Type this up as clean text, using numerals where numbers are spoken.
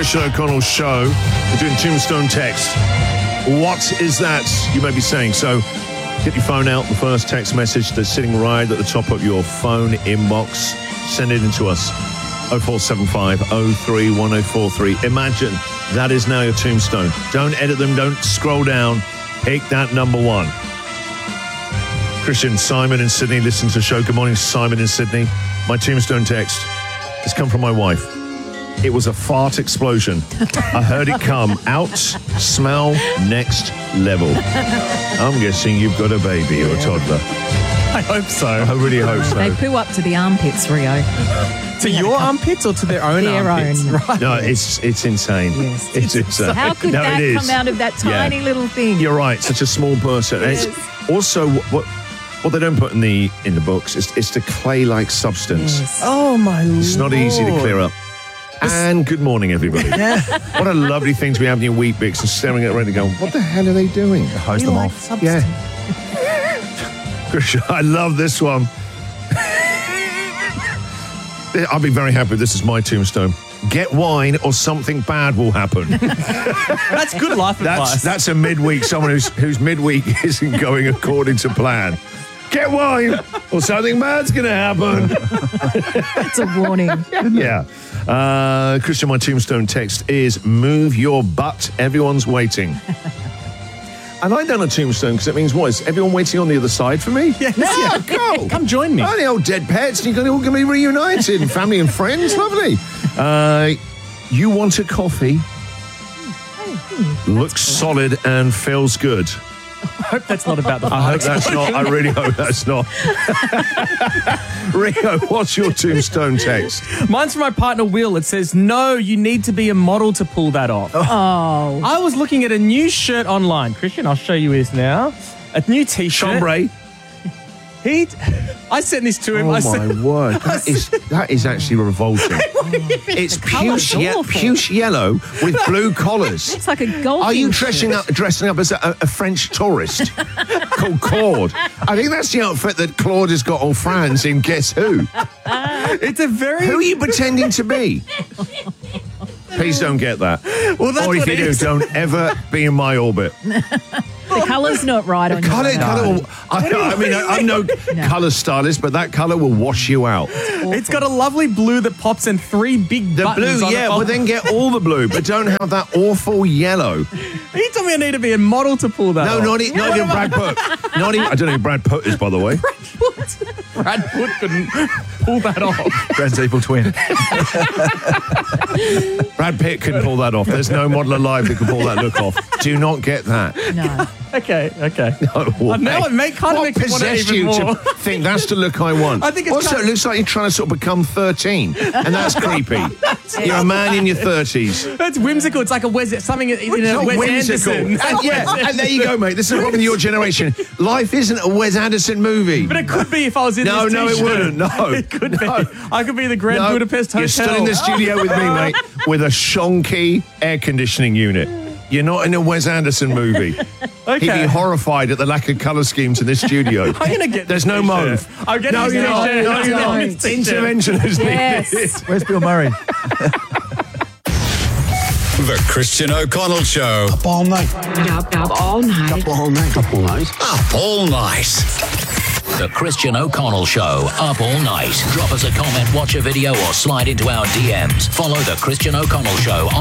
Christian O'Connell Show. We're doing Tombstone Text. What is that, you may be saying? So get your phone out, the first text message that's sitting right at the top of your phone inbox. Send it in to us. 0475 031043. Imagine that is now your tombstone. Don't edit them, don't scroll down. Pick that number one. Christian, Simon in Sydney, listen to the show. Good morning, Simon in Sydney. My tombstone text has come from my wife. It was a fart explosion. I heard it come. Out, smell, next level. I'm guessing you've got a baby or a toddler. I hope so. I really hope so. They poo up to the armpits, Rio. To your armpits or to their own armpits? Right. No, it's insane. Yes. It's insane. How could No, that it is. come out of that tiny little thing? You're right. Such a small person. Yes. And it's also what they don't put in the books is it's the clay-like substance. Yes. Oh, my Lord. It's not easy to clear up. And good morning, everybody. What a lovely thing to be having your wheat bix and staring at it and going, what the hell are they doing? Hose them off. Yeah. Christian, I love this one. I'll be very happy if this is my tombstone. Get wine or something bad will happen. That's good life advice. That's a midweek, someone whose midweek isn't going according to plan. Get wine or something bad's going to happen. It's a warning. Yeah. Christian, my tombstone text is move your butt. Everyone's waiting. I like that on a tombstone because it means what? Is everyone waiting on the other side for me? Yes. Yeah, go. Come join me. Oh, the old dead pets. You're all going to be reunited. And family and friends. Lovely. You want a coffee? Looks solid and feels good. I hope that's not about the I hope that's not. I really hope that's not. Rio, what's your tombstone text? Mine's from my partner, Will. It says, no, you need to be a model to pull that off. Oh. I was looking at a new shirt online. Christian, I'll show you this now. A new T-shirt. Chambray. I sent this to him. Oh, I said, my word. That is actually revolting. It's puce yellow with blue collars. It's like a golfing Are you shirt. dressing up as a French tourist called Claude? I think that's the outfit that Claude has got on France in Guess Who. it's a very... Who are you pretending to be? Please don't get that. Well, that's or if what you it do, is. don't ever be in my orbit. The colour's not right on Colour your will, I mean, I'm no colour stylist, but that colour will wash you out. It's got a lovely blue that pops and 3 big The buttons blue, on yeah, it. well then get all the blue, but don't have that awful yellow. He told me I need to be a model to pull that No, off. not even Brad Pitt. Not even, I don't know who Brad Pitt is, by the way. Brad Pitt couldn't pull that off. Brad's evil twin. Brad Pitt can pull that off. There's no model alive that can pull that look off. Do not get that. No. Okay. No Now way. it kind of What makes me want it possessed even you more. to think that's the look I want? I think it's also, kind it looks like you're trying to sort of become 13, and that's creepy. You're a man in your 30s. That's whimsical. It's like a something in It's a not Wes whimsical. Anderson. And, yeah, and there you go, mate. This is the problem with your generation. Life isn't a Wes Anderson movie. But it could be if I was in No, this no, it T-shirt. wouldn't. No. It could be. No. I could be the Grand Budapest Hotel. You're still in the studio with me, mate, with a shonky air conditioning unit. You're not in a Wes Anderson movie. Okay. He'd be horrified at the lack of colour schemes in this studio. I'm going to get There's this no T-shirt. mauve. I'm getting No, this you're not. T-shirt. No, you're not. This T-shirt. Intervention is needed. Yes. Where's Bill Murray? The Christian O'Connell Show. Up all night. Up all night. Up all night. Up all night. Up all night. The Christian O'Connell Show, up all night. Drop us a comment, watch a video, or slide into our DMs. Follow The Christian O'Connell Show on